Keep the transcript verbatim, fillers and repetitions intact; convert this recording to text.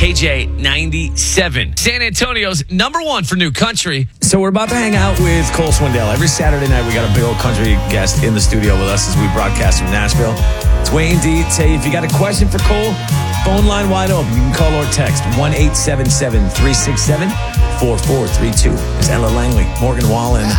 K J ninety-seven. San Antonio's number one for new country. So we're about to hang out with Cole Swindell. Every Saturday night, we got a big old country guest in the studio with us as we broadcast from Nashville. It's Wayne D. Say, if you got a question for Cole, phone line wide open. You can call or text one eight seven seven, three six seven, four four three two. It's Ella Langley, Morgan Wallen.